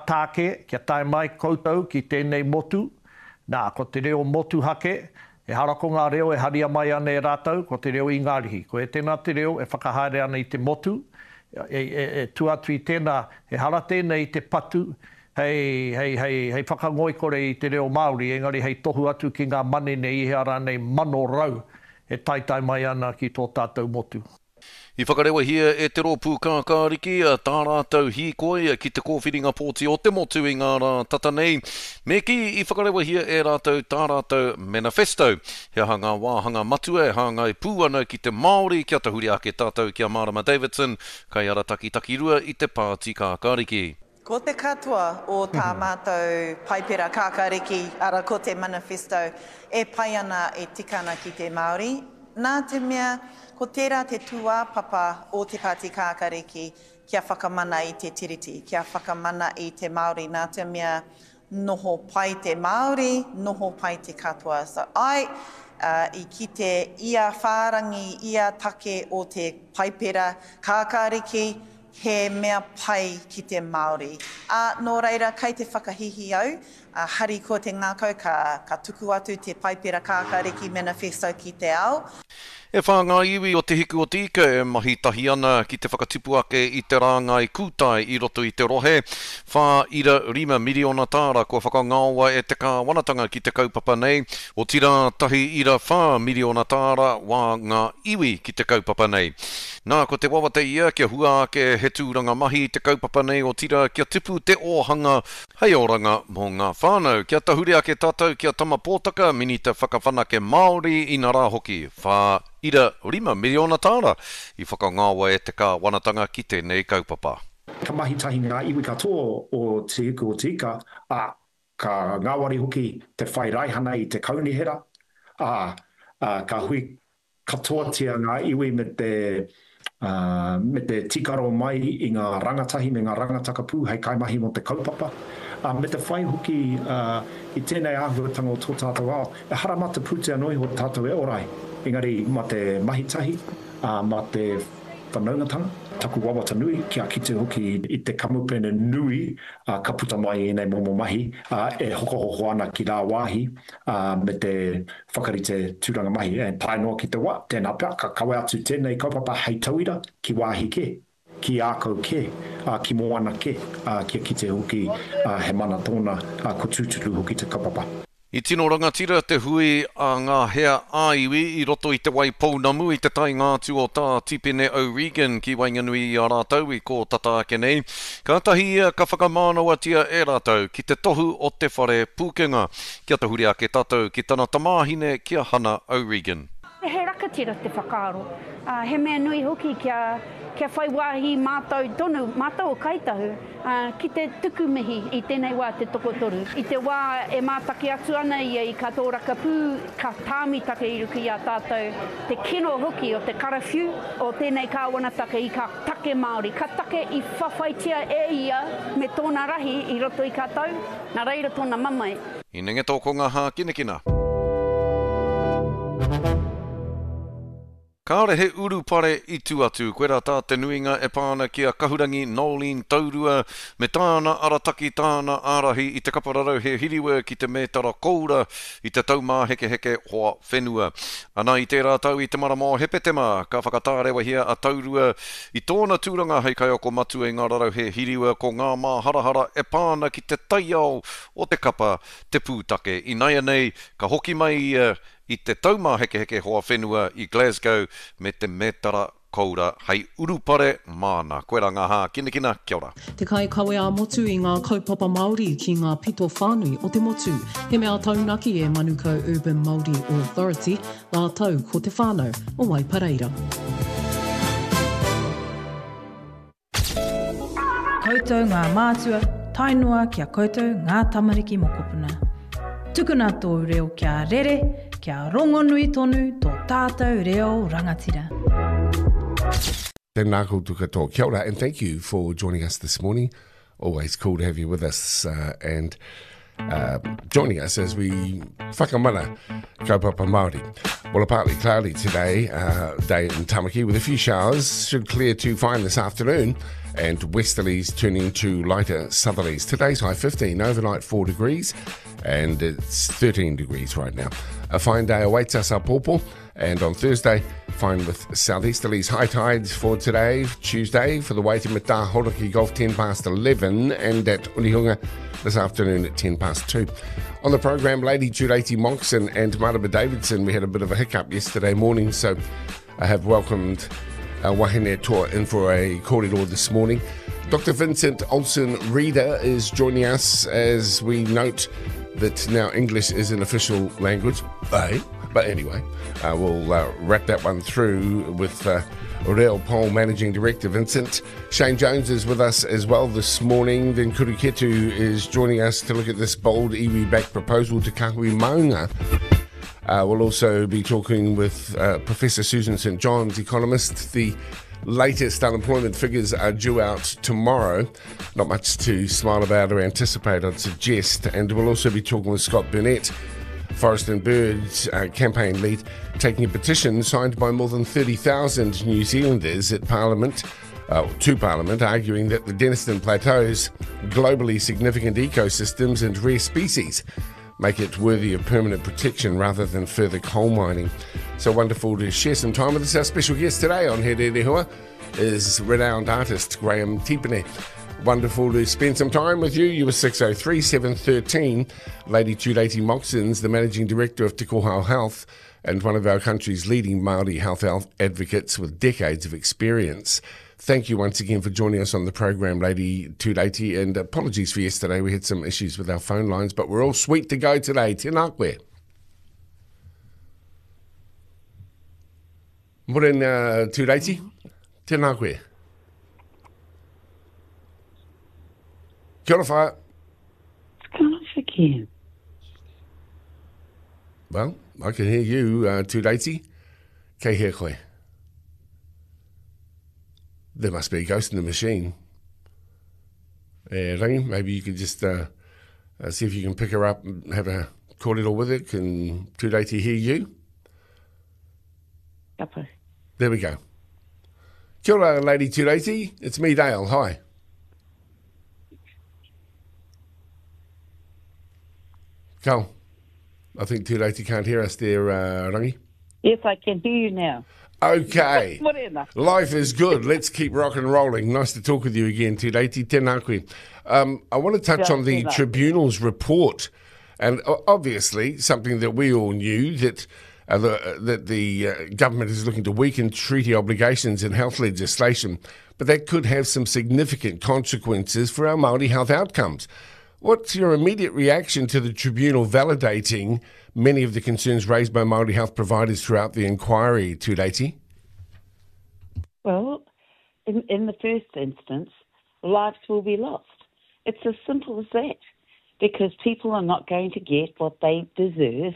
tāke, kia tae mai koutou ki tēnei motu. Nā, ko te reo motu hake, e harako ngā reo e haria mai ana e rātou, ko te reo i Ngārihi. Ko e tēnā te reo e whakahaere ana i te motu, e tuatu i tēnā, e hara tēnei i te patu, hei whakangoi kore i te reo Māori, engari hei tohu atu ki ngā manene i hea nei mano rau, e taitai mai ana ki tō tātou motu. I whakarewa hia e te rōpū kākāriki, tā rātou hīkoi ki te kōwhiringa pōti o te motu i ngā rā tata nei. Me ki i whakarewa hia e rātou tā rātou manifesto. Hea hanga wāhanga matua, hanga i pūana ki te Māori, kia tahuri ake tātou kia Marama Davidson, kai ara taki rua i te pāti kākāriki. Ko te katoa o tā mātou paipera kākāriki, ara ko te manifesto, e pai ana e tikana ki te Māori. Nā te mea, ko tērā te tua papa o te pāti kākāriki kia whakamana i te tiriti, kia whakamana i te Māori. Nā te mea, noho pai te Māori, noho pai te katoa. So i kite ia whārangi, ia take o te paipera kākāriki, he mea pai ki te Māori. Nō reira, kei te whakahihi au, hari ko te ngākau ka tuku atu te paipera kākāriki manifesto ki te ao. E whāngā iwi o te hiku o tika e mahi tahi ana ki te whakatipu ake i te rāngai kūtai i roto i te rohe. Whā ira 5 miliona tāra kua whakangāua e te kāwanatanga ki te kaupapa nei. O tira tahi ira 4 miliona tāra wā ngā iwi ki te kaupapa nei. Nā, ko te wawate ia kia hua ake he tūranga mahi te kaupapa nei o tira kia tipu te ohanga hei oranga mō ngā whānau. Kia tahuri ake tātou kia tama pōtaka mini te whakawhanake Māori i nā rā hoki. Whā ira 5 miliona tāra i whakangāua e te kāwanatanga ki tēnei kaupapa. Ka mahi tahi ngā iwi katoa o te hiku o tika, ka ngāwari hoki te whai raihana i te kaunihera, ka hui katoa tia ngā iwi me te tikaro mai i ngā rangatahi me ngā rangataka pū hei kaimahi mo te kaupapa. Me te whai hoki i tēnei āhuatanga o tō tātou ao, e haramata pūtea noi ho tātou e orai. Engari, ma te mahitahi, ma te whanaungatanga, taku wawata nui, kia kite hoki i te kamupene nui, ka puta mai i nei momo mahi, e hokohoko ana ki rā wāhi, me te whakarite tūranga mahi, e tae noa ki te wā, tēnā pia, ka kawe atu tēnei kaupapa hei tauira, ki wāhi ke, ki ākau ke, ki moana ke, kia kite hoki he mana tōna, ko tūturu hoki te kaupapa. I tino rangatira te hui a ngā hea āiwi i roto i te wai pounamu i te tai ngātu o tā tipene O'Regan ki Wainganui i a rātau i ko tata ake nei. Ka tahi ia ka whakamānaua tia e rātau ki te tohu o te whare pūkenga. Kia tahuri ake tātou ki tana tamāhine kia Hannah O'Regan. He rakatira te whakaaro. He mea nui hoki kia whai wāhi mātou tonu, mātou o kaitahu, ki te tukumihi i tēnei wā te tokotoru. I te wā e mātaki atu ana ia i katoa pū, ka tāmitake i ruki a tātou, te kino hoki o te karawhiu o tēnei kāwanataka i ka take Māori. Ka take i whawhaitia e ia me tōna rahi i roto i kātou, nā reira tōna mamai. I nenge tōko ngā hā kinekina. Kāre he urupare i tu atu, koe rā tā te nuinga e pāna kia kahurangi Nolene Taurua, me tāna arataki tāna ārahi i te kapararau he hiriwa ki te mētara koura i te taumā heke hoa whenua. Ana i tērā tau i te maramo hepetema, ka whakatārewa hia a Taurua i tōna tūranga hei kai oko matu e ngā rarau he hiriwa ko ngā mā harahara e pāna ki te taiao o te kapa te pūtake. I naia nei, ka hoki mai i te taumā heke hoa whenua i Glasgow me te mētara koura hei urupare māna. Koe rā ngā hā, kinekina, kia ora. Te kai kawe a motu i ngā kaupapa Māori ki ngā pito whānui o te motu. He mea taunaki e Manukau Urban Māori Authority, la tau ko te whānau o Waipareira. Koutou ngā mātua, tainua kia koutou ngā tamariki mokopuna. Tukuna tō reo kia rere, kia rongonui tonu tō tātou reo rangatira. Tēnā koutou katoa, kia ora, and thank you for joining us this morning. Always cool to have you with us and joining us as we whakamana kaupapa Māori. Well, partly cloudy today, day in Tamaki with a few showers, should clear to fine this afternoon, and westerlies turning to lighter southerlies. Today's high 15, overnight 4 degrees, and it's 13 degrees right now. A fine day awaits us up Pawpaw, and on Thursday, fine with southeasterlies. High tides for today, Tuesday, for the Waitemata Horaki Golf 10 past 11, and at Unihunga this afternoon at 10 past 2. On the program, Lady Tūleiti Monkson and Maraba Davidson. We had a bit of a hiccup yesterday morning, so I have welcomed Wahine Toa in for a kōrero this morning. Dr. Vincent Olsen Reader is joining us as we note that now English is an official language. But anyway, we'll wrap that one through with Real Pole Managing Director Vincent. Shane Jones is with us as well this morning. Then Kuruketu is joining us to look at this bold iwi-backed proposal to Kahui Maunga. We'll also be talking with Professor Susan St. John's, economist. The latest unemployment figures are due out tomorrow. Not much to smile about or anticipate, I'd suggest. And we'll also be talking with Scott Burnett, Forest and Birds campaign lead, taking a petition signed by more than 30,000 New Zealanders at Parliament, to Parliament, arguing that the Denniston Plateau's globally significant ecosystems and rare species make it worthy of permanent protection rather than further coal mining. So wonderful to share some time with us. Our special guest today on He Rehua is renowned artist Graham Tipene. Wonderful to spend some time with you. You were 603 713. Lady Tūleiti Moxon's the Managing Director of Te Kohau Health and one of our country's leading Māori health advocates with decades of experience. Thank you once again for joining us on the program, Lady Tūleiti, and apologies for yesterday. We had some issues with our phone lines, but we're all sweet to go today. Tēnā koe. Morena Tūleiti. Tēnā koe. Kia ora whā. Well, I can hear you, Tūleiti. Kei hea koe. There must be a ghost in the machine. Rangi, maybe you could just see if you can pick her up and have a kōrero with her. Can Tūleiti hear you? Yep. There we go. Kia ora, Lady Tūleiti. It's me, Dale. Hi. Carl, I think Tūleiti can't hear us there, Rangi. Yes, I can hear you now. Okay. Life is good. Let's keep rock and rolling. Nice to talk with you again, Tūleiti. Tēnā koe. I want to touch on the Tribunal's report, and obviously something that we all knew, that the government is looking to weaken treaty obligations in health legislation, but that could have some significant consequences for our Māori health outcomes. What's your immediate reaction to the Tribunal validating many of the concerns raised by Māori health providers throughout the inquiry, Tūleiti? Well, in the first instance, lives will be lost. It's as simple as that, because people are not going to get what they deserve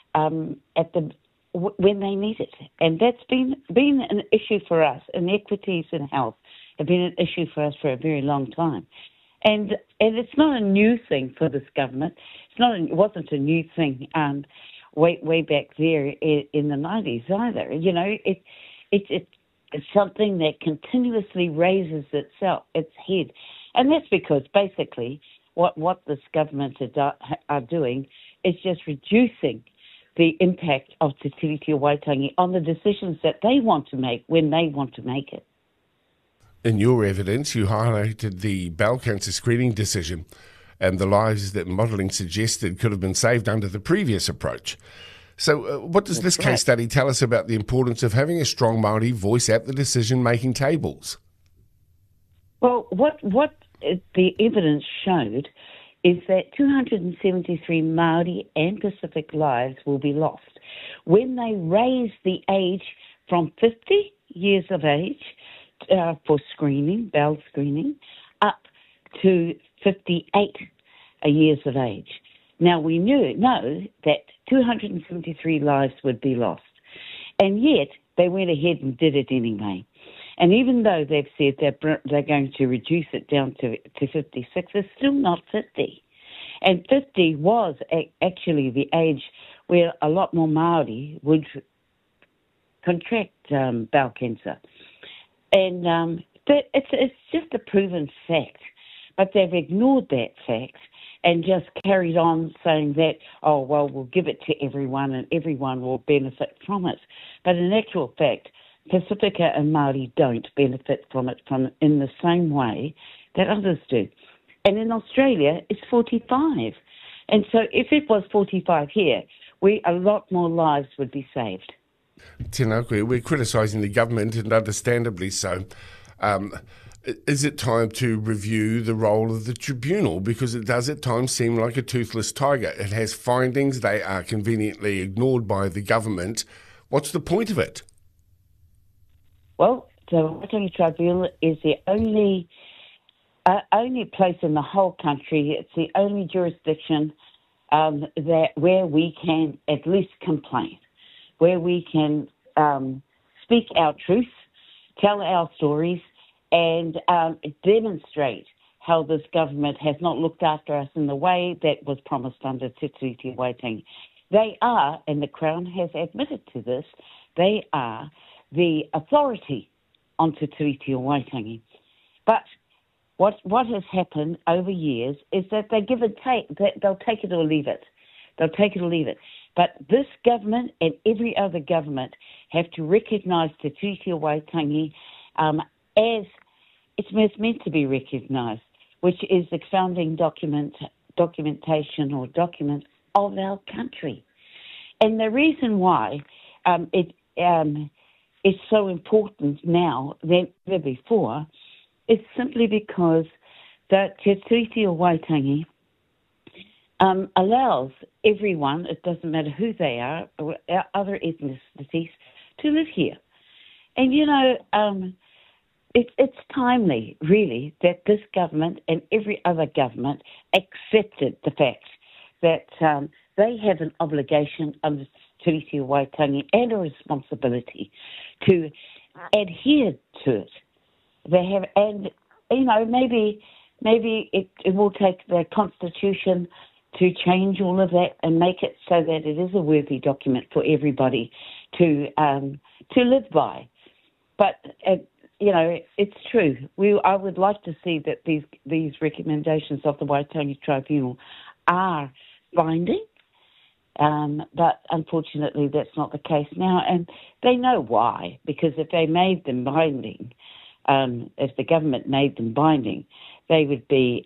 when they need it. And that's been an issue for us. Inequities in health have been an issue for us for a very long time. And it's not a new thing for this government. It wasn't a new thing way back there in the 90s either. You know, it's something that continuously raises its head, and that's because basically what this government are doing is just reducing the impact of Te Tiriti o Waitangi on the decisions that they want to make when they want to make it. In your evidence, you highlighted the bowel cancer screening decision and the lives that modelling suggested could have been saved under the previous approach. So what does this case study tell us about the importance of having a strong Māori voice at the decision-making tables? Well, what the evidence showed is that 273 Māori and Pacific lives will be lost when they raise the age from 50 years of age for screening, bowel screening, up to 58 years of age. Now, we know that 273 lives would be lost, and yet they went ahead and did it anyway. And even though they've said they're going to reduce it down to 56, it's still not 50. And 50 was actually the age where a lot more Māori would contract bowel cancer. And It's just a proven fact, but they've ignored that fact and just carried on saying that, oh, well, we'll give it to everyone and everyone will benefit from it. But in actual fact, Pacifica and Māori don't benefit from it in the same way that others do. And in Australia, it's 45. And so if it was 45 here, a lot more lives would be saved. Tēnā koe, we're criticising the government, and understandably so. Is it time to review the role of the tribunal? Because it does at times seem like a toothless tiger. It has findings, they are conveniently ignored by the government. What's the point of it? Well, the Waitangi Tribunal is the only place in the whole country, it's the only jurisdiction where we can at least complain, where we can speak our truth, tell our stories, and demonstrate how this government has not looked after us in the way that was promised under Te Tiriti Waitangi. They are, and the Crown has admitted to this, they are the authority on Te Tiriti Waitangi. But what has happened over years is that they give and take, that they'll take it or leave it. They'll take it or leave it. But this government and every other government have to recognise Te Tiriti Waitangi as it's meant to be recognised, which is the founding documentation or document of our country. And the reason why it is so important now than ever before is simply because that Te Tiriti Waitangi allows everyone, it doesn't matter who they are, or other ethnicities, to live here. And, you know, it's timely, really, that this government and every other government accepted the fact that they have an obligation under Te Tiriti Waitangi and a responsibility to adhere to it. They have, and, you know, maybe it will take the Constitution to change all of that and make it so that it is a worthy document for everybody to live by. But you know, it's true. I would like to see that these recommendations of the Waitangi Tribunal are binding, but unfortunately that's not the case now. And they know why, because if they made them binding, if the government made them binding, they would be,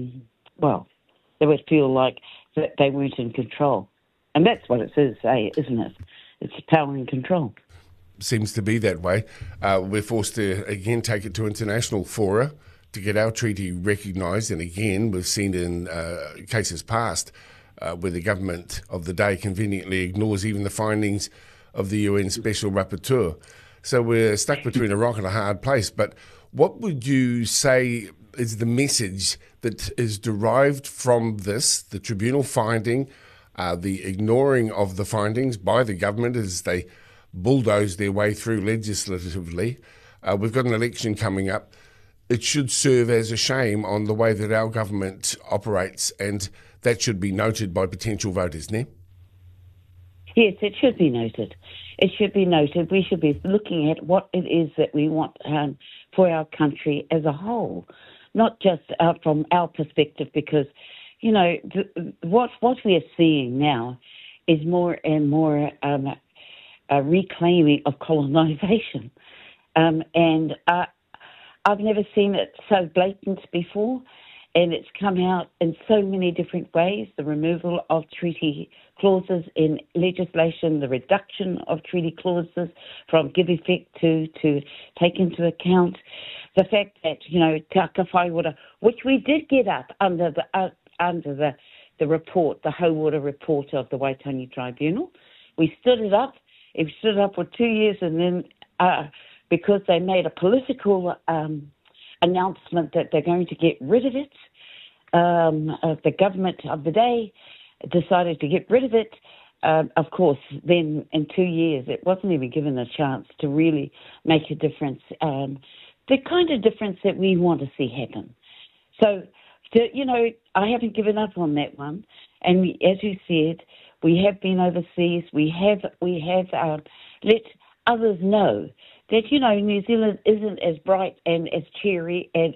they would feel like that they weren't in control. And that's what it is, isn't it? It's power and control. Seems to be that way. We're forced to, again, take it to international fora to get our treaty recognised. And again, we've seen in cases past where the government of the day conveniently ignores even the findings of the UN Special Rapporteur. So we're stuck between a rock and a hard place. But what would you say is the message that is derived from this, the tribunal finding, the ignoring of the findings by the government as they bulldoze their way through legislatively? We've got an election coming up. It should serve as a shame on the way that our government operates, and that should be noted by potential voters, ne? Yes, it should be noted. It should be noted. We should be looking at what it is that we want for our country as a whole, not just from our perspective, because, you know, what we are seeing now is more and more reclaiming of colonisation. And I've never seen it so blatant before, and it's come out in so many different ways. The removal of treaty clauses in legislation, the reduction of treaty clauses from give effect to take into account the fact that, you know, Te Aka Whaiora, which we did get up under the report, the Hauora report of the Waitangi Tribunal. We stood it up. It stood up for 2 years, and then because they made a political announcement that they're going to get rid of it, the government of the day decided to get rid of it. Of course, then in 2 years, it wasn't even given a chance to really make a difference, the kind of difference that we want to see happen. So, you know, I haven't given up on that one. And as you said, we have been overseas. We have let others know that, you know, New Zealand isn't as bright and as cheery and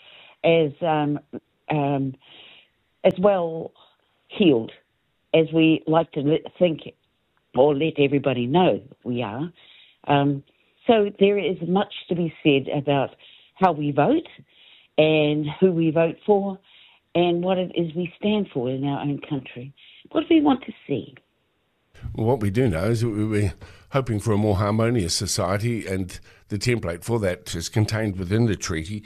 as well heeled as we like to think or let everybody know we are. So there is much to be said about how we vote and who we vote for and what it is we stand for in our own country. What do we want to see? Well, what we do know is that we're hoping for a more harmonious society, and the template for that is contained within the treaty.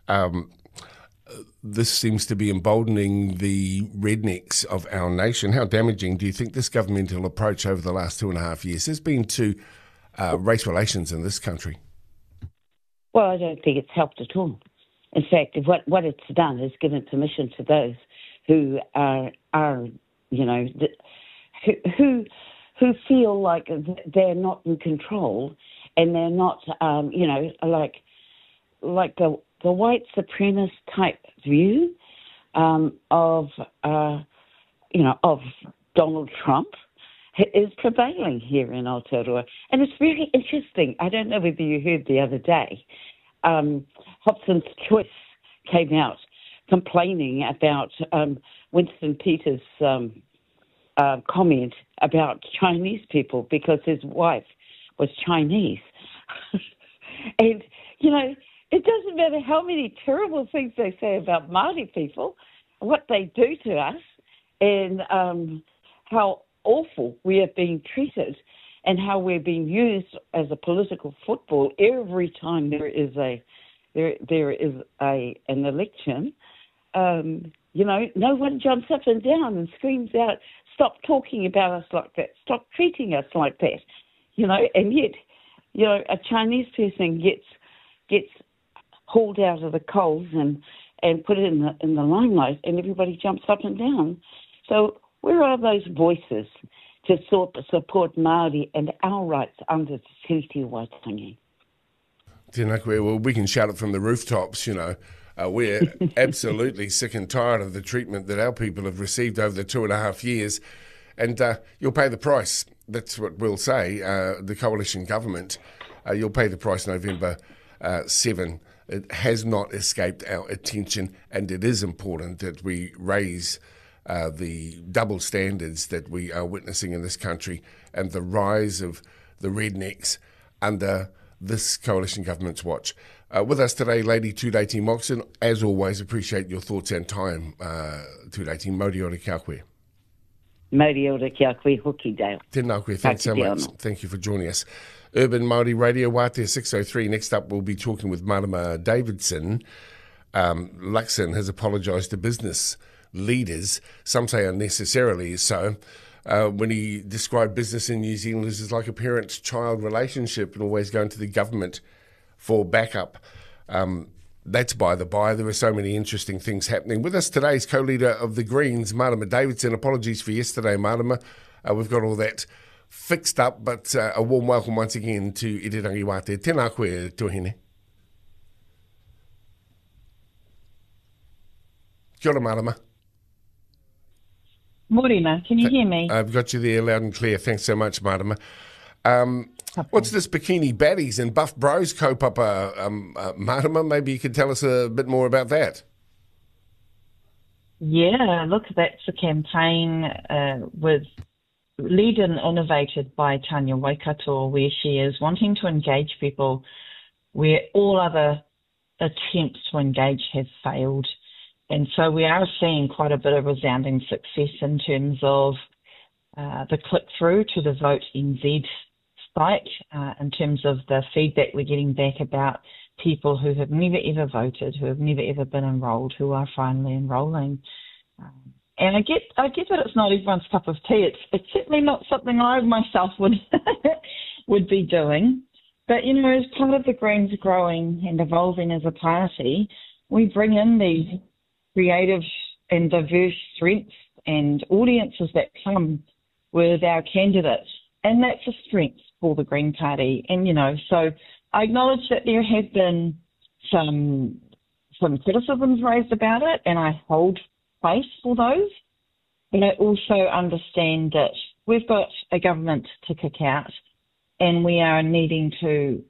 This seems to be emboldening the rednecks of our nation. How damaging do you think this governmental approach over the last 2.5 years has been to race relations in this country? Well, I don't think it's helped at all. In fact, what it's done is given permission to those who are you know, who feel like they're not in control, and they're not, you know, like the white supremacist type view of you know, of Donald Trump is prevailing here in Aotearoa. And it's very interesting. I don't know whether you heard the other day, Hobson's Choice came out complaining about Winston Peters' comment about Chinese people because his wife was Chinese. And, you know, it doesn't matter how many terrible things they say about Māori people, what they do to us, and how awful we are being treated, and how we're being used as a political football every time there is an election. You know, no one jumps up and down and screams out, "Stop talking about us like that! Stop treating us like that!" You know, and yet, you know, a Chinese person gets hauled out of the coals and put in the limelight, and everybody jumps up and down. So where are those voices to support Māori and our rights under the Treaty of Waitangi? Tēnā koe, well, we can shout it from the rooftops, you know. We're absolutely sick and tired of the treatment that our people have received over the 2.5 years, and you'll pay the price. That's what we'll say, the coalition government. You'll pay the price November 7. It has not escaped our attention, and it is important that we raise the double standards that we are witnessing in this country and the rise of the rednecks under this coalition government's watch. With us today, Lady Tūleiti Moxon. As always, appreciate your thoughts and time, Tūleiti. Mauri ora kia koe. Mauri ora kia koe hoki, Dale. Tēnā koe, thanks so much. Thank you for joining us. Urban Māori Radio, Wātea 603. Next up, we'll be talking with Marama Davidson. Luxon has apologised to business leaders, some say unnecessarily so, when he described business in New Zealand as like a parent-child relationship and always going to the government for backup. That's by the by. There are so many interesting things happening. With us today is co-leader of the Greens, Marama Davidson. Apologies for yesterday, Marama. We've got all that fixed up, but a warm welcome once again to Irirangi Wātea. Tēnā koe, Tuhine. Kia ora, Marama. Morena, can you hear me? I've got you there loud and clear. Thanks so much, Marama. What's this Bikini Baddies and Buff Bros kaupapa, Marama? Maybe you could tell us a bit more about that. Yeah, look, that's a campaign with led and innovated by Tanya Waikato, where she is wanting to engage people where all other attempts to engage have failed. And so we are seeing quite a bit of resounding success in terms of the click-through to the Vote NZ site, in terms of the feedback we're getting back about people who have never ever voted, who have never ever been enrolled, who are finally enrolling. And I get that it's not everyone's cup of tea. It's certainly not something I myself would be doing. But, you know, as part of the Greens growing and evolving as a party, we bring in these creative and diverse strengths and audiences that come with our candidates. And that's a strength for the Green Party. And, you know, so I acknowledge that there have been some criticisms raised about it, and I hold place for those. But I also understand that we've got a government to kick out, and we are needing to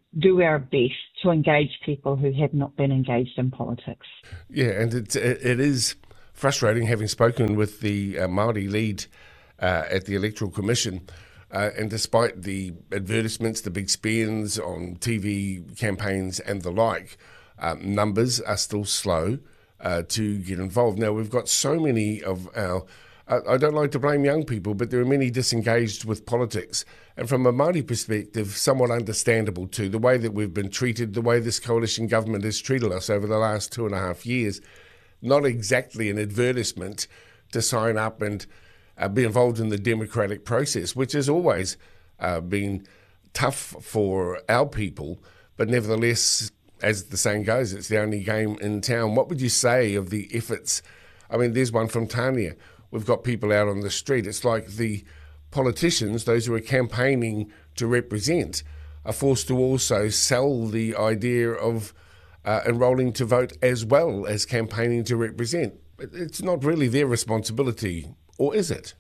do our best to engage people who have not been engaged in politics. Yeah, and it is frustrating, having spoken with the Māori lead at the Electoral Commission, and despite the advertisements, the big spends on TV campaigns and the like, numbers are still slow to get involved. Now, we've got so many of our... I don't like to blame young people, but there are many disengaged with politics. And from a Māori perspective, somewhat understandable too, the way that we've been treated, the way this coalition government has treated us over the last 2.5 years. Not exactly an advertisement to sign up and be involved in the democratic process, which has always been tough for our people, but nevertheless, as the saying goes, it's the only game in town. What would you say of the efforts? I mean, there's one from Tania. We've got people out on the street. It's like the politicians, those who are campaigning to represent, are forced to also sell the idea of enrolling to vote as well as campaigning to represent. It's not really their responsibility, or is it?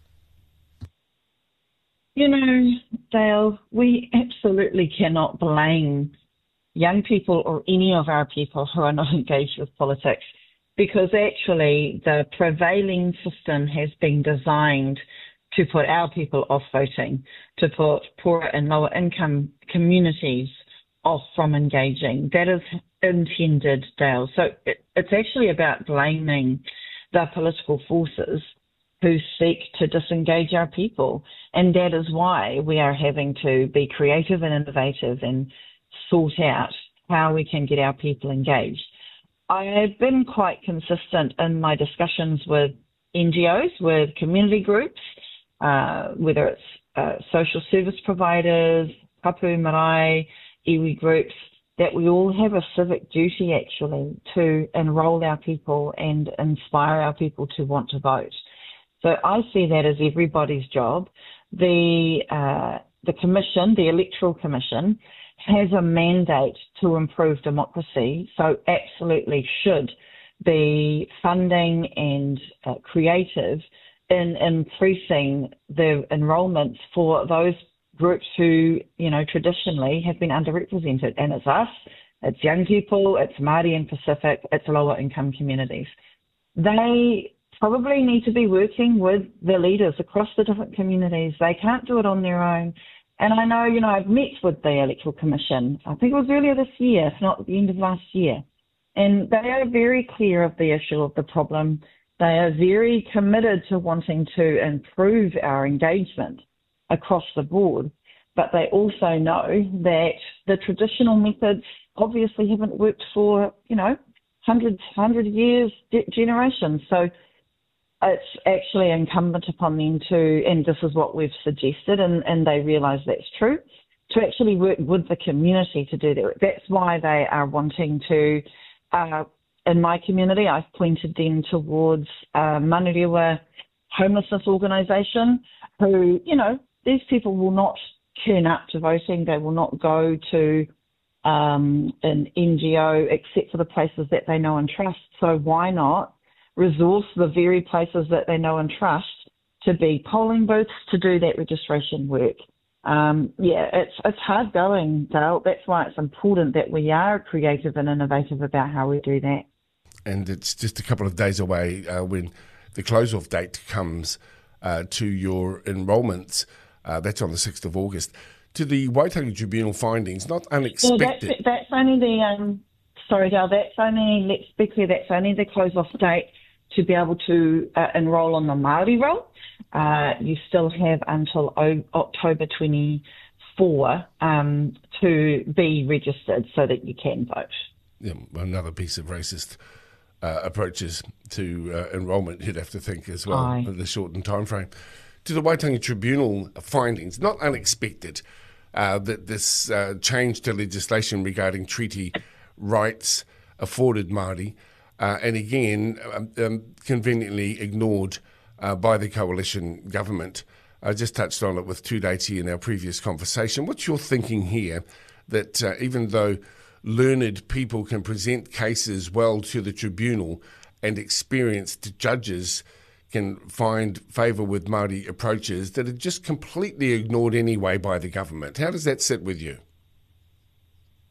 You know, Dale, we absolutely cannot blame young people or any of our people who are not engaged with politics, because actually the prevailing system has been designed to put our people off voting, to put poorer and lower income communities off from engaging. That is intended, Dale. So it's actually about blaming the political forces who seek to disengage our people. And that is why we are having to be creative and innovative and sort out how we can get our people engaged. I have been quite consistent in my discussions with NGOs, with community groups, whether it's social service providers, kapu marae, iwi groups, that we all have a civic duty actually to enrol our people and inspire our people to want to vote. So I see that as everybody's job. The commission, the Electoral Commission, has a mandate to improve democracy, so absolutely should be funding and creative in increasing the enrolments for those groups who, you know, traditionally have been underrepresented. And it's us, it's young people, it's Māori and Pacific, it's lower income communities. They probably need to be working with the leaders across the different communities. They can't do it on their own. And I know, you know, I've met with the Electoral Commission, I think it was earlier this year, if not at the end of last year. And they are very clear of the issue of the problem. They are very committed to wanting to improve our engagement across the board. But they also know that the traditional methods obviously haven't worked for, you know, 100 years, generations. So it's actually incumbent upon them to, and this is what we've suggested, and they realise that's true, to actually work with the community to do that. That's why they are wanting to, in my community, I've pointed them towards Manurewa homelessness organisation, who, you know, these people will not turn up to voting, they will not go to an NGO except for the places that they know and trust. So why not resource the very places that they know and trust to be polling booths, to do that registration work. It's hard going, Dale. That's why it's important that we are creative and innovative about how we do that. And it's just a couple of days away when the close-off date comes to your enrolments. That's on the 6th of August. To the Waitangi Tribunal findings, not unexpected. Yeah, that's only the, sorry, Dale, that's only, let's be clear, that's only the close-off date to be able to enrol on the Māori roll. You still have until October 24 to be registered so that you can vote. Yeah, another piece of racist approaches to enrolment, you'd have to think as well, for the shortened time frame. To the Waitangi Tribunal findings, not unexpected that this change to legislation regarding treaty rights afforded Māori, and again, conveniently ignored by the coalition government. I just touched on it with Tūdeiti in our previous conversation. What's your thinking here that even though learned people can present cases well to the tribunal and experienced judges can find favour with Māori approaches, that are just completely ignored anyway by the government? How does that sit with you?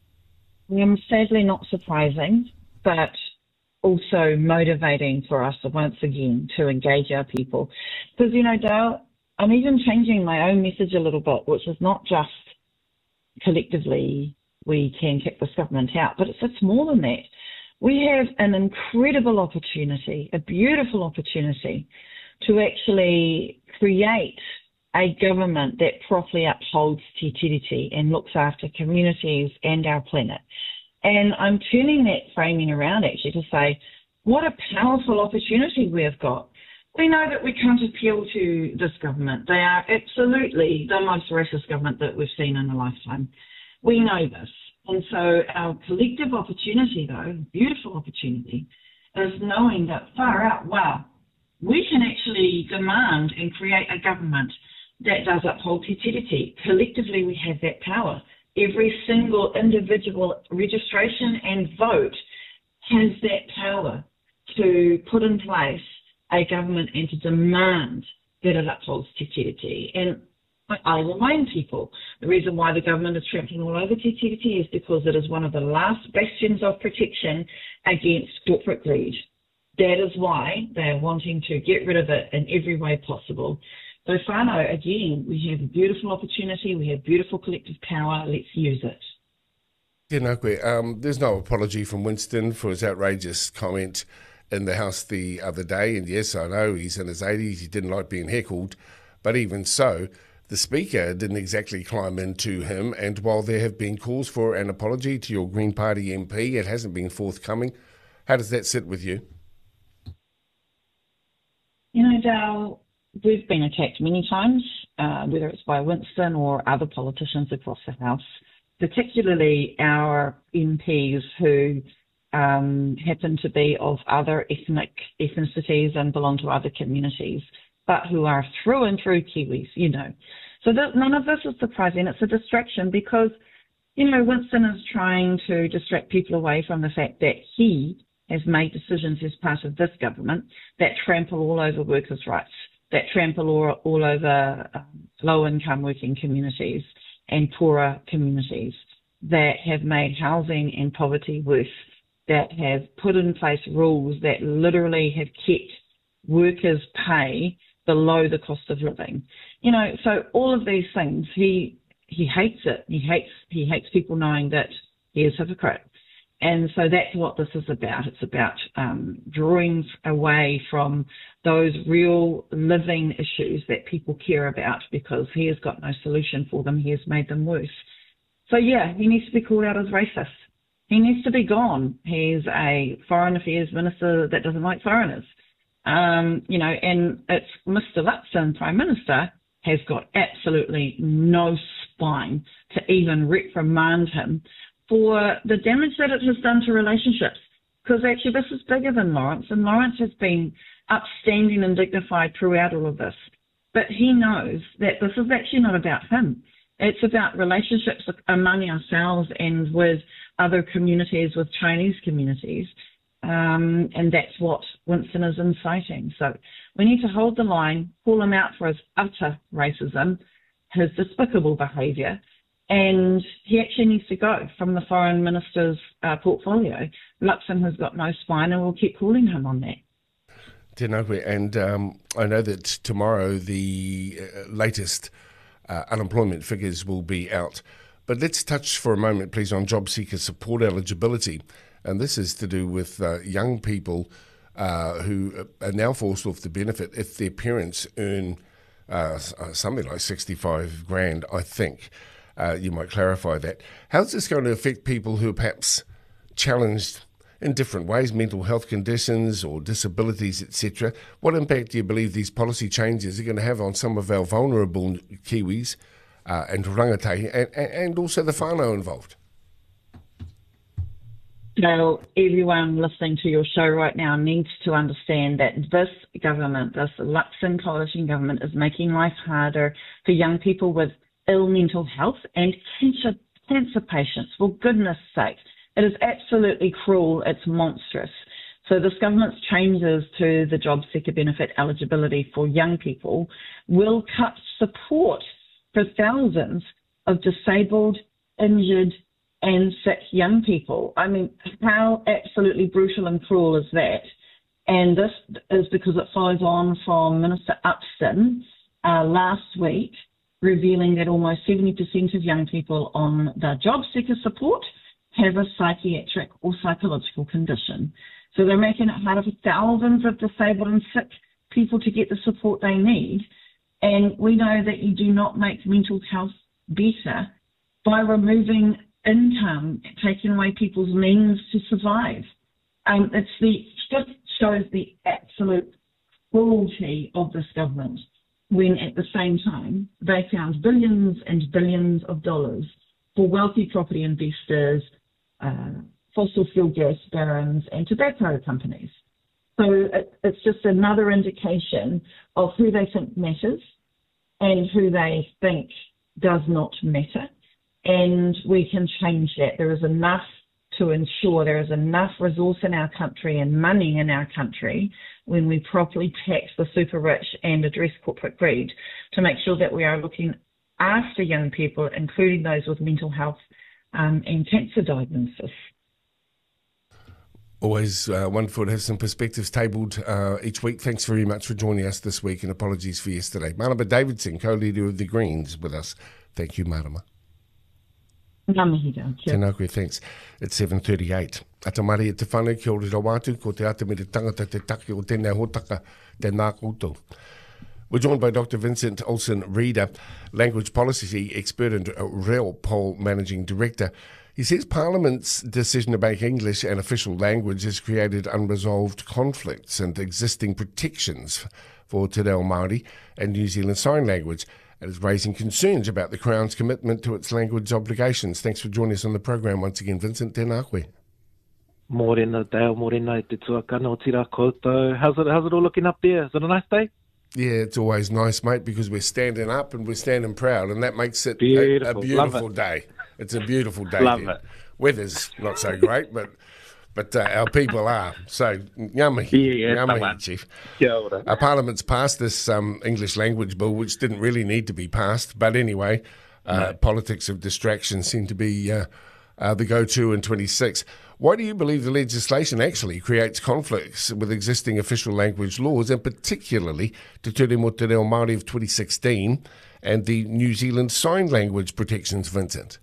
Sadly not surprising, but also motivating for us once again to engage our people. Because, Dale, I'm even changing my own message a little bit, which is not just collectively we can kick this government out, but it's more than that. We have an incredible opportunity, a beautiful opportunity to actually create a government that properly upholds Te Tiriti and looks after communities and our planet. And I'm turning that framing around actually to say, what a powerful opportunity we have got. We know that we can't appeal to this government. They are absolutely the most racist government that we've seen in a lifetime. We know this. And so our collective opportunity, though, beautiful opportunity, is knowing that far out, wow, we can actually demand and create a government that does uphold Te Tiriti. Collectively, we have that power. Every single individual registration and vote has that power to put in place a government and to demand that it upholds Te Tiriti. And I remind people, the reason why the government is trampling all over Te Tiriti is because it is one of the last bastions of protection against corporate greed. That is why they are wanting to get rid of it in every way possible. So, whānau, again, we have a beautiful opportunity, we have beautiful collective power, let's use it. Tēnā koe. There's no apology from Winston for his outrageous comment in the House the other day, and yes, I know he's in his 80s, he didn't like being heckled, but even so, the Speaker didn't exactly climb into him, and while there have been calls for an apology to your Green Party MP, it hasn't been forthcoming. How does that sit with you? Dale, we've been attacked many times, whether it's by Winston or other politicians across the House, particularly our MPs who happen to be of other ethnicities and belong to other communities, but who are through and through Kiwis, So none of this is surprising. It's a distraction because, Winston is trying to distract people away from the fact that he has made decisions as part of this government that trample all over workers' rights, that trample all over low-income working communities and poorer communities, that have made housing and poverty worse, that have put in place rules that literally have kept workers' pay below the cost of living. So all of these things, he hates it. He hates people knowing that he is a hypocrite. And so that's what this is about. It's about drawing away from those real living issues that people care about because he has got no solution for them. He has made them worse. So yeah, he needs to be called out as racist. He needs to be gone. He's a foreign affairs minister that doesn't like foreigners. And it's Mr. Lutson, Prime Minister, has got absolutely no spine to even reprimand him for the damage that it has done to relationships. Because actually this is bigger than Lawrence, and Lawrence has been upstanding and dignified throughout all of this. But he knows that this is actually not about him. It's about relationships among ourselves and with other communities, with Chinese communities. And that's what Winston is inciting. So we need to hold the line, call him out for his utter racism, his despicable behaviour, and he actually needs to go from the foreign minister's portfolio. Luxon has got no spine, and we'll keep calling him on that. Tēnā koe. And I know that tomorrow the latest unemployment figures will be out. But let's touch for a moment, please, on job seeker support eligibility. And this is to do with young people who are now forced off the benefit if their parents earn something like 65 grand, I think. You might clarify that. How's this going to affect people who are perhaps challenged in different ways, mental health conditions or disabilities, etc.? What impact do you believe these policy changes are going to have on some of our vulnerable Kiwis and rangatahi and also the whānau involved? So everyone listening to your show right now needs to understand that this government, this Luxon coalition government, is making life harder for young people with ill mental health and cancer patients, for goodness sake. It is absolutely cruel. It's monstrous. So this government's changes to the job seeker benefit eligibility for young people will cut support for thousands of disabled, injured, and 6 young people. I mean, how absolutely brutal and cruel is that? And this is because it follows on from Minister Upston last week, revealing that almost 70% of young people on the job seeker support have a psychiatric or psychological condition. So they're making it harder for thousands of disabled and sick people to get the support they need. And we know that you do not make mental health better by removing income, taking away people's means to survive. Just shows the absolute cruelty of this government when at the same time they found billions and billions of dollars for wealthy property investors, fossil fuel gas barons and tobacco companies. So it's just another indication of who they think matters and who they think does not matter. And we can change that. There is enough to ensure there is enough resource in our country and money in our country when we properly tax the super rich and address corporate greed to make sure that we are looking after young people, including those with mental health and cancer diagnosis. Always wonderful to have some perspectives tabled each week. Thanks very much for joining us this week, and apologies for yesterday. Marama Davidson, co-leader of the Greens, with us. Thank you, Marama. Tēnā koe, thanks. It's 7:38. Atamari e te whānau ki ore rawatu, ko te ata me te tangata te take o tēnei hotaka, tēnā koutou. We're joined by Dr. Vincent Olsen-Reeder, language policy expert and RealPol managing director. He says Parliament's decision to make English an official language has created unresolved conflicts and existing protections for Te Reo Māori and New Zealand Sign Language. It is raising concerns about the Crown's commitment to its language obligations. Thanks for joining us on the program once again, Vincent. Tēnā koe. Mōrena, Dale, mōrena, te tuakana o tira koutou. How's it all looking up there? Is it a nice day? Yeah, it's always nice, mate, because we're standing up and we're standing proud, and that makes it a beautiful day. It's a beautiful day. Love it. Weather's not so great, but our people are. So, ngā Chief. Kia ora. Our Parliament's passed this English language bill, which didn't really need to be passed. But anyway, politics of distraction seem to be the go-to in 26. Why do you believe the legislation actually creates conflicts with existing official language laws, and particularly Te Ture mo Te Reo Māori of 2016 and the New Zealand Sign Language protections, Vincent?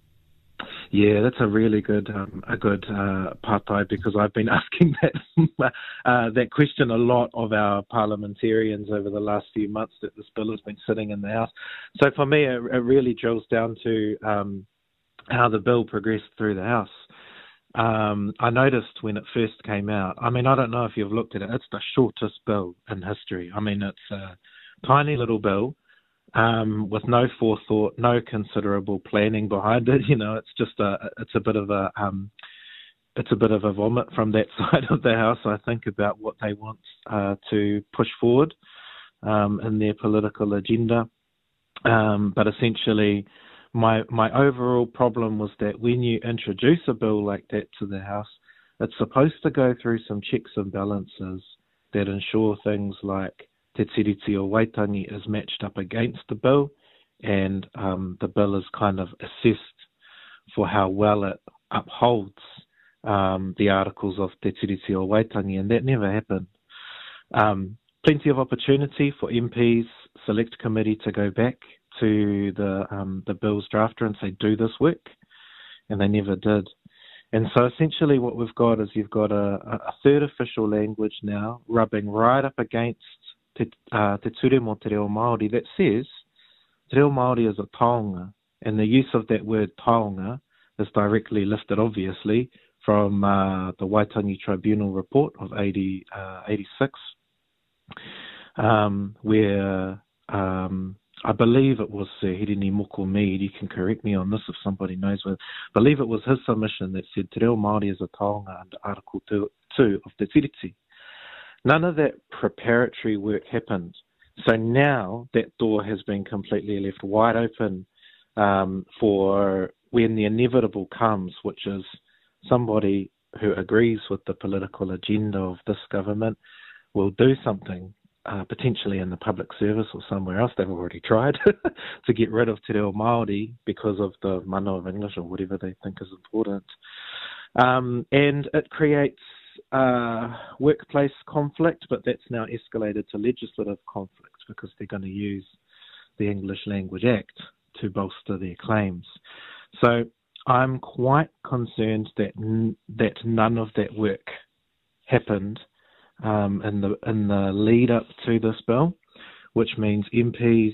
Yeah, that's a really good partai, because I've been asking that question a lot of our parliamentarians over the last few months that this bill has been sitting in the House. So for me, it really drills down to how the bill progressed through the House. I noticed when it first came out, I mean, I don't know if you've looked at it, it's the shortest bill in history. I mean, it's a tiny little bill. With no forethought, no considerable planning behind it. You know, it's a bit of a vomit from that side of the House, I think, about what they want to push forward in their political agenda. But essentially, my overall problem was that when you introduce a bill like that to the House, it's supposed to go through some checks and balances that ensure things like Te Tiriti o Waitangi is matched up against the bill, and the bill is kind of assessed for how well it upholds the articles of Te Tiriti o Waitangi, and that never happened. Plenty of opportunity for MPs, select committee to go back to the bill's drafter and say, do this work, and they never did. And so essentially what we've got is you've got a third official language now rubbing right up against Te Ture mo Te Reo Māori that says Te Reo Māori is a taonga, and the use of that word taonga is directly lifted, obviously, from the Waitangi Tribunal report of 86, where I believe it was Hirini Moko Mead, you can correct me on this if somebody knows, I believe it was his submission that said Te Reo Māori is a taonga under Article 2 of Te Tiriti. None of that preparatory work happened. So now that door has been completely left wide open for when the inevitable comes, which is somebody who agrees with the political agenda of this government will do something potentially in the public service or somewhere else. They've already tried to get rid of Te Reo Māori because of the mana of English or whatever they think is important. And it creates workplace conflict, but that's now escalated to legislative conflict because they're going to use the English Language Act to bolster their claims. So I'm quite concerned that none of that work happened in the lead up to this bill, which means MPs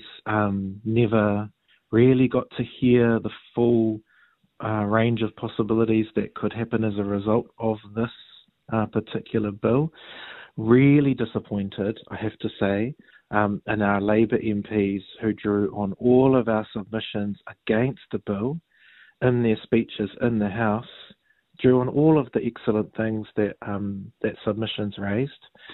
never really got to hear the full range of possibilities that could happen as a result of this particular bill. Really disappointed, I have to say, in our Labour MPs who drew on all of our submissions against the bill in their speeches in the House, drew on all of the excellent things that submissions raised,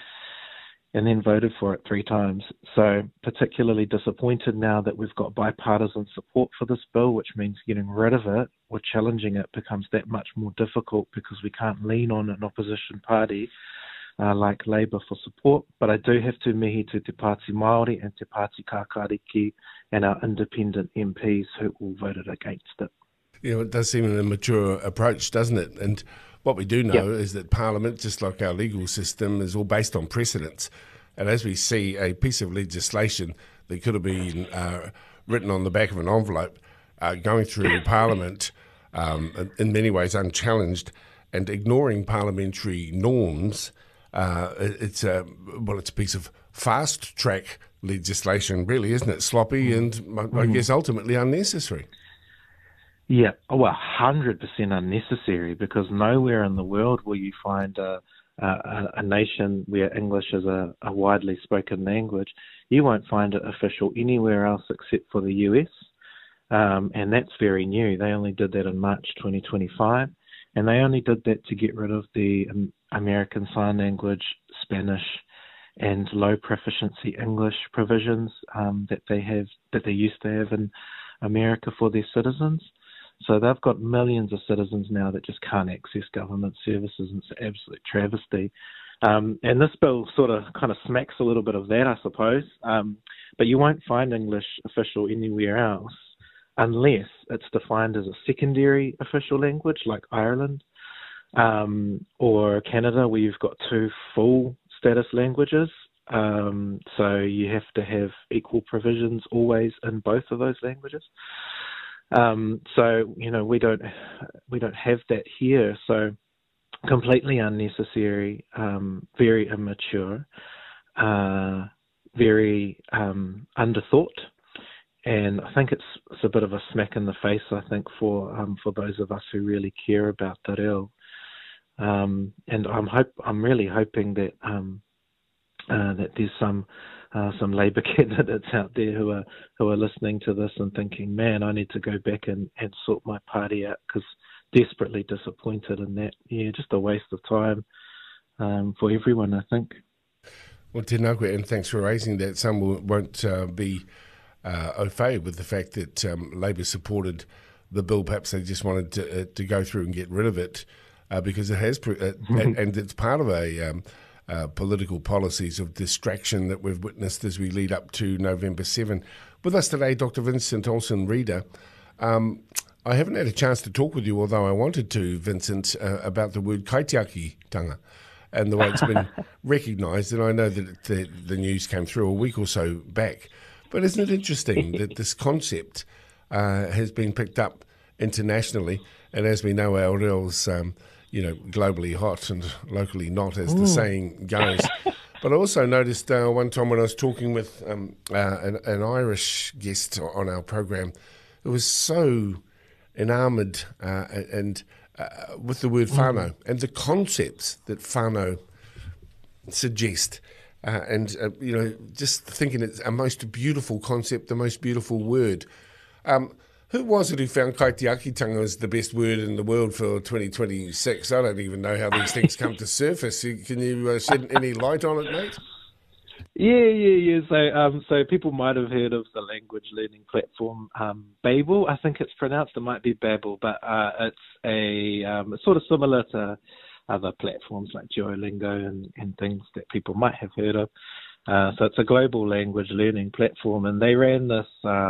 and then voted for it 3 times. So particularly disappointed now that we've got bipartisan support for this bill, which means getting rid of it or challenging it becomes that much more difficult because we can't lean on an opposition party like Labour for support. But I do have to mihi to Te Pāti Māori and Te Pāti Kākāriki and our independent MPs who all voted against it. Yeah, it does seem an immature approach, doesn't it? And what we do know is that Parliament, just like our legal system, is all based on precedents. And as we see a piece of legislation that could have been written on the back of an envelope going through Parliament in many ways unchallenged and ignoring parliamentary norms, it's a piece of fast-track legislation, really, isn't it? Sloppy and, I guess, ultimately unnecessary. Yeah, 100% unnecessary, because nowhere in the world will you find a nation where English is a widely spoken language. You won't find it official anywhere else except for the US, and that's very new. They only did that in March 2025, and they only did that to get rid of the American Sign Language, Spanish, and low proficiency English provisions that they used to have in America for their citizens. So they've got millions of citizens now that just can't access government services, and it's an absolute travesty. And this bill sort of kind of smacks a little bit of that, I suppose. But you won't find English official anywhere else unless it's defined as a secondary official language, like Ireland, or Canada, where you've got 2 full status languages. So you have to have equal provisions always in both of those languages. So, you know, we don't have that here. So completely unnecessary, very immature, very underthought. And I think it's a bit of a smack in the face, I think, for those of us who really care about Te Reo. And I'm really hoping that that there's some Labour candidates out there who are listening to this and thinking, man, I need to go back and sort my party out, because desperately disappointed in that. Yeah, just a waste of time for everyone, I think. Well, Tēnā, and thanks for raising that. Some won't be au fait with the fact that Labour supported the bill. Perhaps they just wanted to go through and get rid of it because it has, and it's part of a political policies of distraction that we've witnessed as we lead up to November 7. With us today, Dr. Vincent Olsen-Reader. I haven't had a chance to talk with you, although I wanted to, Vincent, about the word kaitiakitanga and the way it's been recognised. And I know that the news came through a week or so back. But isn't it interesting that this concept has been picked up internationally? And as we know, our reels, globally hot and locally not, as the saying goes. But I also noticed one time when I was talking with an Irish guest on our program, it was so enamoured and with the word whānau and the concepts that whānau suggest. Just thinking it's a most beautiful concept, the most beautiful word. Who was it who found kaitiakitanga as the best word in the world for 2026? I don't even know how these things come to surface. Can you shed any light on it, mate? Yeah. So people might have heard of the language learning platform Babel. I think it's pronounced. It might be Babel, but it's sort of similar to other platforms like Duolingo and things that people might have heard of. So it's a global language learning platform, and they ran this,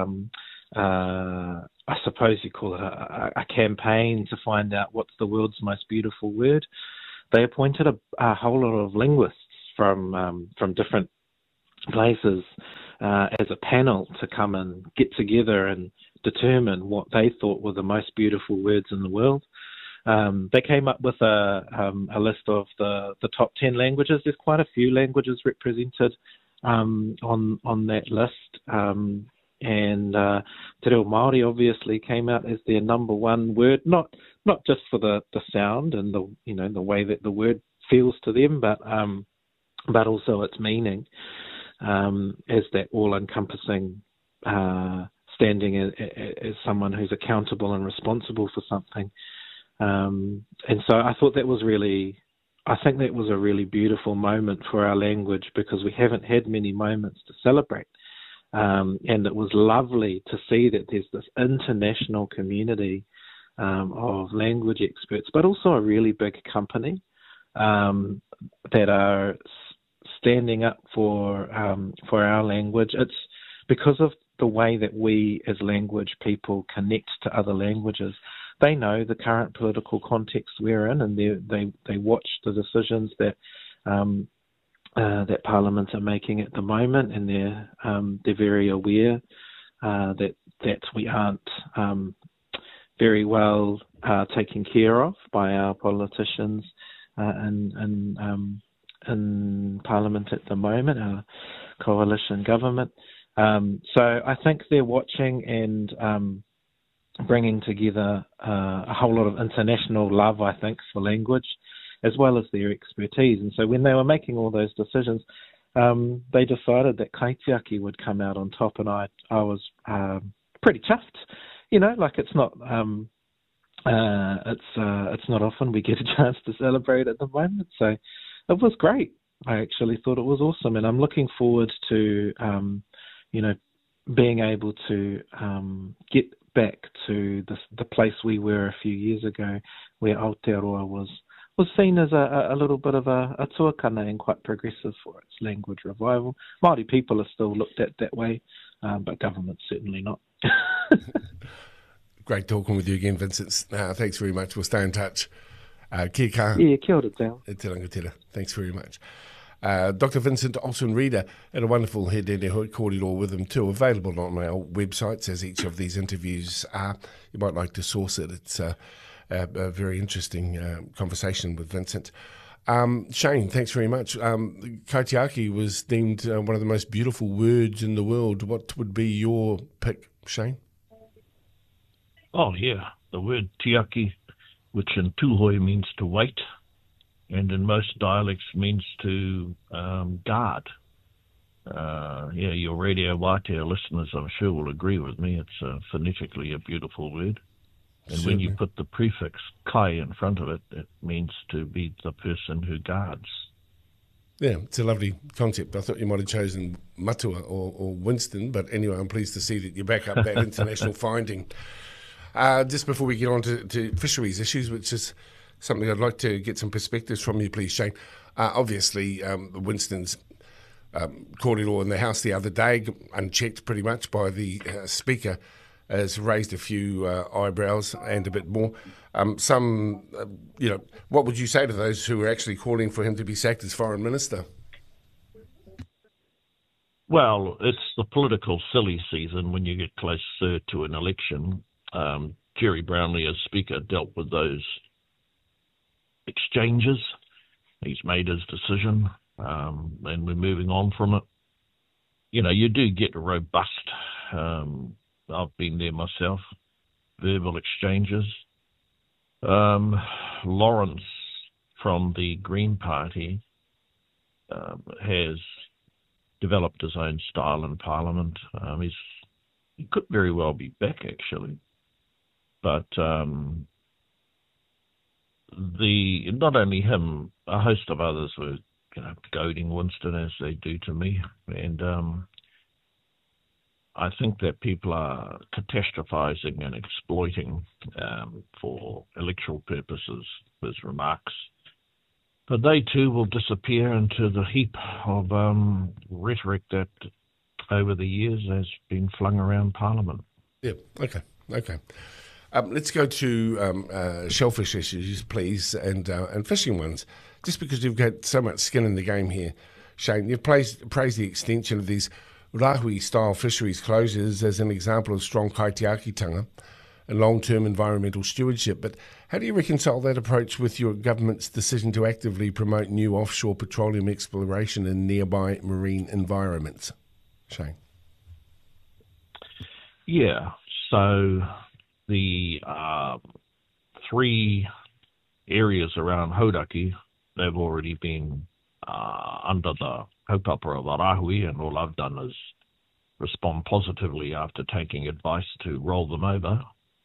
I suppose you call it a campaign to find out what's the world's most beautiful word. They appointed a whole lot of linguists from different places as a panel to come and get together and determine what they thought were the most beautiful words in the world. They came up with a list of the top 10 languages. There's quite a few languages represented on that list. And Te Reo Māori obviously came out as their number one word, not just for the sound and the way that the word feels to them, but also its meaning as that all-encompassing standing as someone who's accountable and responsible for something. And so I thought that was I think that was a really beautiful moment for our language, because we haven't had many moments to celebrate. And it was lovely to see that there's this international community of language experts, but also a really big company that are standing up for our language. It's because of the way that we as language people connect to other languages. They know the current political context we're in, and they watch the decisions that that Parliament are making at the moment, and they're very aware that we aren't very well taken care of by our politicians in Parliament at the moment, our coalition government. So I think they're watching and bringing together a whole lot of international love, I think, for language, as well as their expertise. And so when they were making all those decisions, they decided that Kaitiaki would come out on top, and I was pretty chuffed. Like it's not often we get a chance to celebrate at the moment. So it was great. I actually thought it was awesome, and I'm looking forward to being able to get back to the place we were a few years ago, where Aotearoa was seen as a little bit of a tuakana and quite progressive for its language revival. Māori people are still looked at that way, but government certainly not. Great talking with you again, Vincent. Thanks very much. We'll stay in touch. Kia kaha. Yeah, kia ora tau. Te rangatira. Thanks very much. Dr. Vincent Olsen-Reader had a wonderful He Rere Hoi kōrero with him too, available on our websites as each of these interviews are. You might like to source it. It's a very interesting conversation with Vincent. Shane, thanks very much. Kaitiaki was deemed one of the most beautiful words in the world. What would be your pick, Shane? Oh, yeah. The word tiaki, which in Tūhoe means to wait, and in most dialects means to guard. Your Radio Waitea listeners, I'm sure, will agree with me. It's phonetically a beautiful word. And when you put the prefix kai in front of it, it means to be the person who guards. Yeah, it's a lovely concept. I thought you might have chosen Matua or Winston, but anyway, I'm pleased to see that you back up that international finding. Just before we get on to fisheries issues, which is something I'd like to get some perspectives from you, please, Shane. Obviously, Winston's kōrero in the House the other day, unchecked pretty much by the Speaker, has raised a few eyebrows and a bit more. What would you say to those who are actually calling for him to be sacked as Foreign Minister? Well, it's the political silly season when you get closer to an election. Jerry Brownlee, as Speaker, dealt with those exchanges. He's made his decision, and we're moving on from it. You do get a robust, I've been there myself, verbal exchanges. Lawrence from the Green Party has developed his own style in Parliament. He could very well be back, actually. But not only him, a host of others were goading Winston, as they do to me. And I think that people are catastrophizing and exploiting for electoral purposes his remarks. But they too will disappear into the heap of rhetoric that over the years has been flung around Parliament. Yeah, okay. Let's go to shellfish issues, please, and fishing ones. Just because you've got so much skin in the game here, Shane, you've praised the extension of these Rahui-style fisheries closures as an example of strong kaitiakitanga and long-term environmental stewardship. But how do you reconcile that approach with your government's decision to actively promote new offshore petroleum exploration in nearby marine environments? Shane? Yeah, so the 3 areas around Hauraki, they've already been under the kaupapa of Rahui, and all I've done is respond positively after taking advice to roll them over.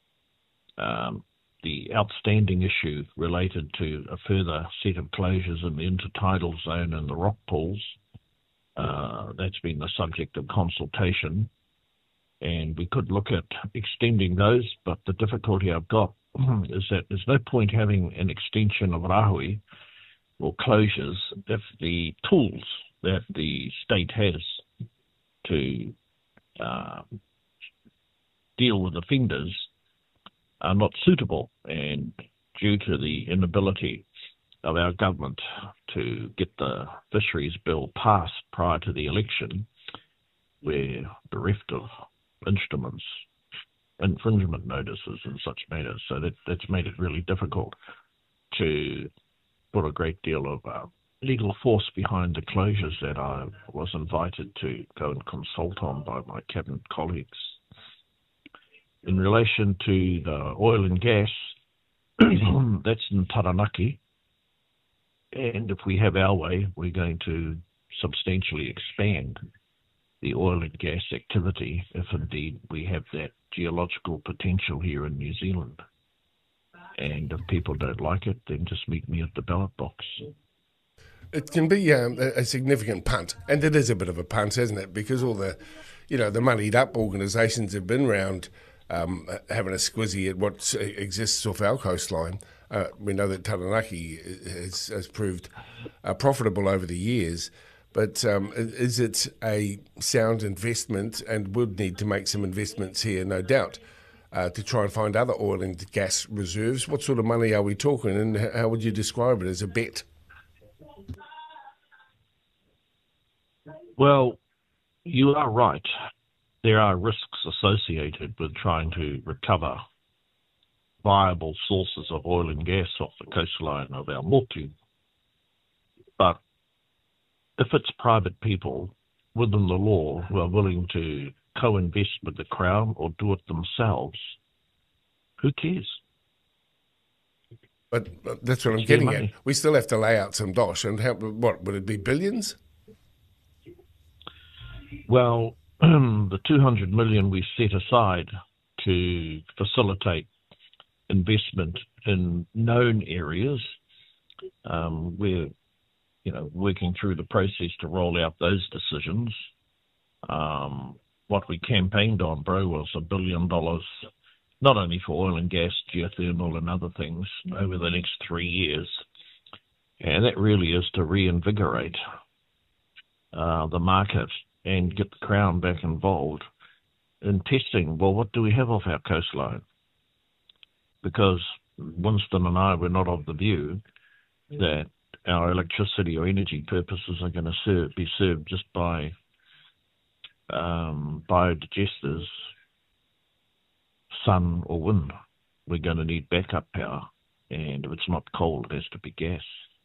The outstanding issue related to a further set of closures in the intertidal zone and the rock pools, that's been the subject of consultation. And we could look at extending those, but the difficulty I've got is that there's no point having an extension of Rahui or closures if the tools that the state has to deal with offenders are not suitable, and due to the inability of our government to get the fisheries bill passed prior to the election, we're bereft of instruments, infringement notices and such matters. So that's made it really difficult to put a great deal of legal force behind the closures that I was invited to go and consult on by my cabinet colleagues. In relation to the oil and gas, that's in Taranaki. And if we have our way, we're going to substantially expand the oil and gas activity if indeed we have that geological potential here in New Zealand. And if people don't like it, then just meet me at the ballot box. It can be a significant punt, and it is a bit of a punt, isn't it? Because all the, the moneyed up organisations have been around having a squizzy at what exists off our coastline. We know that Taranaki has proved profitable over the years, but is it a sound investment, and would need to make some investments here, no doubt, to try and find other oil and gas reserves? What sort of money are we talking, and how would you describe it as a bet? Well, you are right. There are risks associated with trying to recover viable sources of oil and gas off the coastline of our motu. But if it's private people within the law who are willing to co-invest with the Crown or do it themselves, who cares? But that's what I'm getting at. We still have to lay out some dosh, and what would it be, billions? Well, the 200 million we set aside to facilitate investment in known areas, we're working through the process to roll out those decisions. What we campaigned on, bro, was $1 billion, not only for oil and gas, geothermal and other things over the next 3 years. And that really is to reinvigorate the market and get the Crown back involved in testing, well, what do we have off our coastline? Because Winston and I were not of the view that our electricity or energy purposes are going to be served just by biodigesters, sun or wind. We're going to need backup power, and if it's not coal, it has to be gas.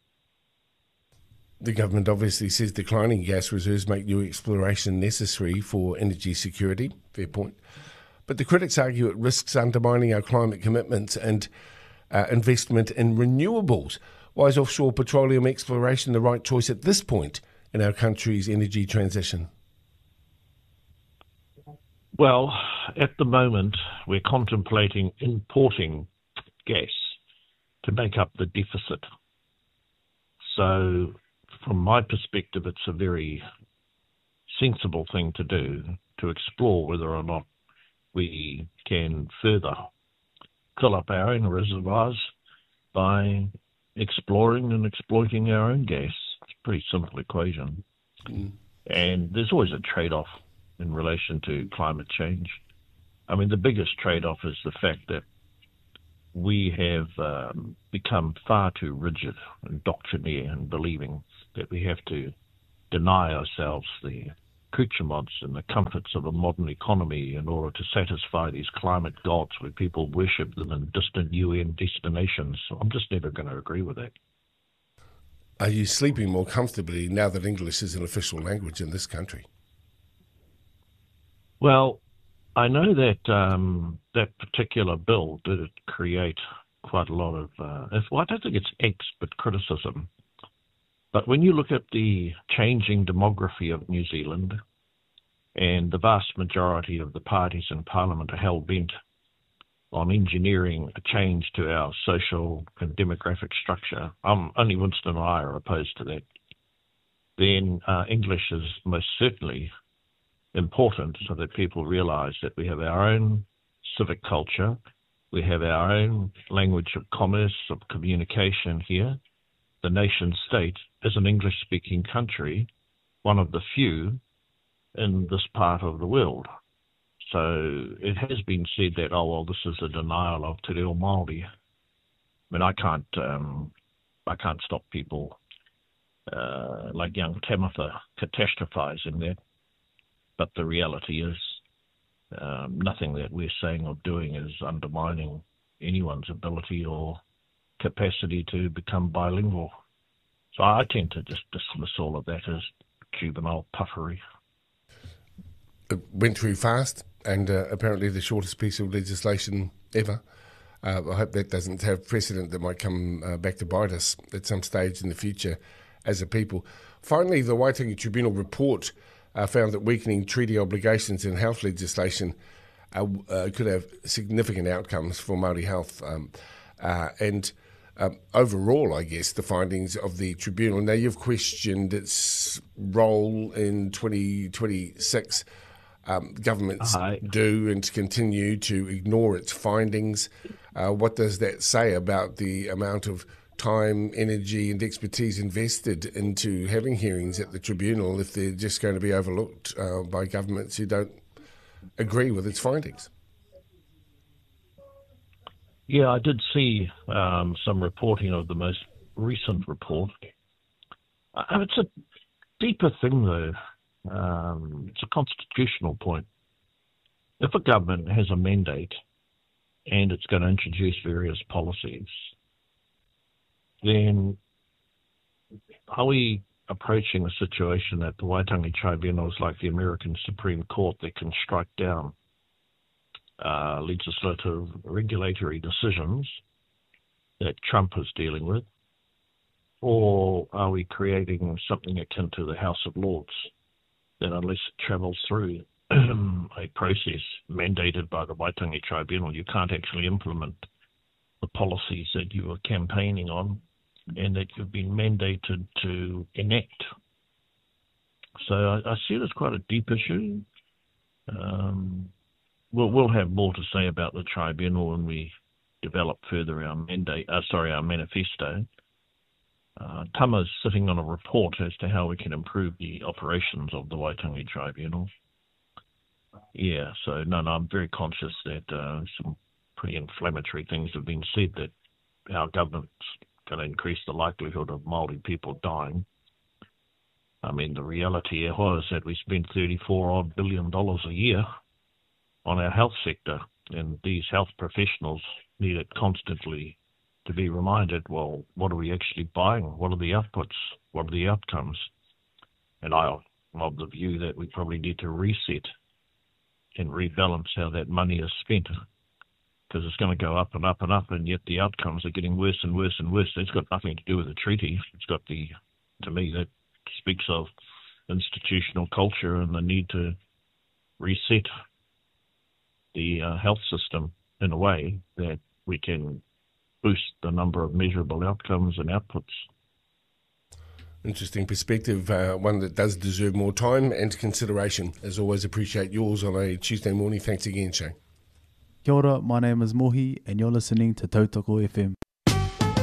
The government obviously says declining gas reserves make new exploration necessary for energy security. Fair point. But the critics argue it risks undermining our climate commitments and investment in renewables. Why is offshore petroleum exploration the right choice at this point in our country's energy transition? Well, at the moment, we're contemplating importing gas to make up the deficit. So, from my perspective, it's a very sensible thing to do, to explore whether or not we can further fill up our own reservoirs by exploring and exploiting our own gas. It's a pretty simple equation. And there's always a trade-off in relation to climate change. I mean, the biggest trade-off is the fact that we have become far too rigid and doctrinaire in believing that we have to deny ourselves the accoutrements and the comforts of a modern economy in order to satisfy these climate gods where people worship them in distant UN destinations. So I'm just never going to agree with that. Are you sleeping more comfortably now that English is an official language in this country? Well, I know that that particular bill did create quite a lot of, well, I don't think it's angst, but criticism. But when you look at the changing demography of New Zealand, and the vast majority of the parties in Parliament are hell-bent on engineering a change to our social and demographic structure, only Winston and I are opposed to that, then English is most certainly important so that people realise that we have our own civic culture, we have our own language of commerce, of communication here. The nation state is an English-speaking country, one of the few in this part of the world. So it has been said that, oh, well, this is a denial of Te Reo Māori. I mean, I can't stop people like young Tamitha catastrophising that. But the reality is nothing that we're saying or doing is undermining anyone's ability or capacity to become bilingual. So I tend to just dismiss all of that as juvenile puffery. It went through fast, and apparently the shortest piece of legislation ever. I hope that doesn't have precedent that might come back to bite us at some stage in the future as a people. Finally, the Waitangi Tribunal report found that weakening treaty obligations in health legislation could have significant outcomes for Māori health. And overall, I guess, the findings of the tribunal. Now, you've questioned its role in 2026. Governments do and continue to ignore its findings. What does that say about the amount of time, energy and expertise invested into having hearings at the tribunal if they're just going to be overlooked by governments who don't agree with its findings? Yeah, I did see some reporting of the most recent report. It's a deeper thing, though. It's a constitutional point. If a government has a mandate and it's going to introduce various policies, then are we approaching a situation that the Waitangi Tribunal is like the American Supreme Court that can strike down legislative regulatory decisions that Trump is dealing with? Or are we creating something akin to the House of Lords that unless it travels through a process mandated by the Waitangi Tribunal, you can't actually implement the policies that you are campaigning on and that you've been mandated to enact? So I see it as quite a deep issue. We'll have more to say about the tribunal when we develop further our manifesto. Tama's sitting on a report as to how we can improve the operations of the Waitangi Tribunal. Yeah, so no, I'm very conscious that some pretty inflammatory things have been said that our government's going to increase the likelihood of Māori people dying. I mean, the reality was that we spend $34 billion a year on our health sector, and these health professionals need it constantly to be reminded, well, what are we actually buying? What are the outputs? What are the outcomes? And I'm of the view that we probably need to reset and rebalance how that money is spent, because it's going to go up and up and up, and yet the outcomes are getting worse and worse and worse. It's got nothing to do with the treaty. It's got to me, that speaks of institutional culture and the need to reset the health system in a way that we can boost the number of measurable outcomes and outputs. Interesting perspective, one that does deserve more time and consideration. As always, appreciate yours on a Tuesday morning. Thanks again, Shane. Kia ora, my name is Mohi and you're listening to Tautoko FM.